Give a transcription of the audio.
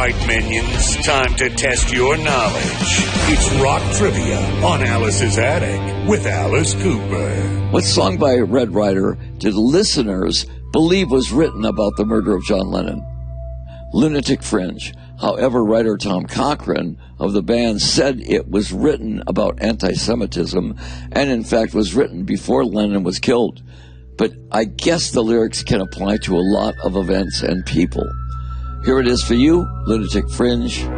right, minions. Time to test your knowledge. It's Rock Trivia on Alice's Attic with Alice Cooper. What song by Red Rider did listeners believe was written about the murder of John Lennon? Lunatic Fringe. However, writer Tom Cochrane of the band said it was written about anti-Semitism and in fact was written before Lennon was killed. But I guess the lyrics can apply to a lot of events and people. Here it is for you, Lunatic Fringe.